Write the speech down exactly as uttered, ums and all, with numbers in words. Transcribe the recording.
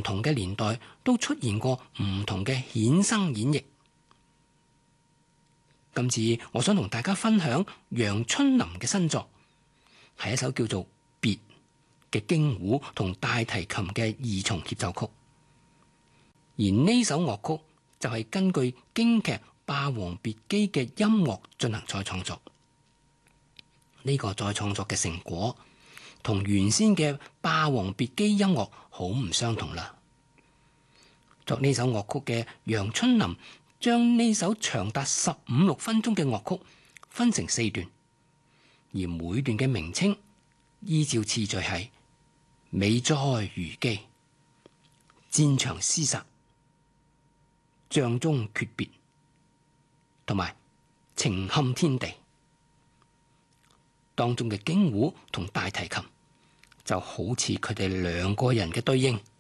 唔同嘅年代都出現過唔同嘅衍生演繹。今次我想同大家分享楊春林嘅新作，係一首叫做《別》嘅京胡同大提琴嘅二重協奏曲。而呢首樂曲就係根據京劇《霸王別姬》嘅音樂進行再創作。呢個再創作嘅成果同原先嘅《霸王別姬》音樂好唔相同啦。作呢首樂曲嘅楊春林將呢首長達十五六分鐘嘅樂曲分成四段，而每段嘅名稱依照次序係美哉如姬、戰場廝殺、帳中訣別同埋情撼天地。當中嘅京胡同大提琴就好似佢哋兩個人嘅對應。